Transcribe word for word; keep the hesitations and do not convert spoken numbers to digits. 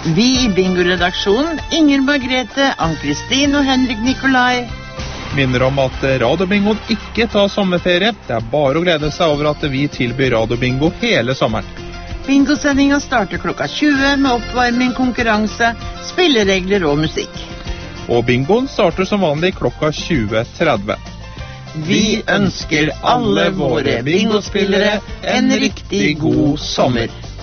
Vi i Bingo-redaksjonen, Inger Margrethe, Ann-Kristin og Henrik Nikolai, minner om at Radiobingoen ikke tar sommerferie. Det er bare å glede seg over at vi tilbyr Radiobingo hele sommeren. Bingosendingen starter klokka tjue med oppvarming, konkurranse, spilleregler og musikk. Og bingoen starter som vanlig klokka tjue tretti. Vi ønsker alle våre bingospillere en riktig god sommer.